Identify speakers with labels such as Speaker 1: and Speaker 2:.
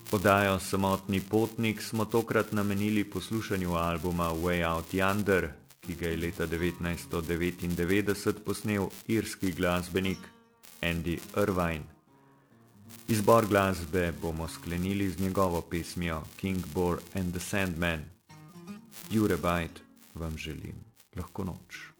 Speaker 1: Oddajo Samotni potnik smo tokrat namenili poslušanju albuma Way Out Yonder, ki ga je leta 1999 posnel irski glasbenik Andy Irvine. Izbor glasbe bomo sklenili z njegovo pesmijo King Bor and the Sandman. Jure Bajt vam želim lahko noč.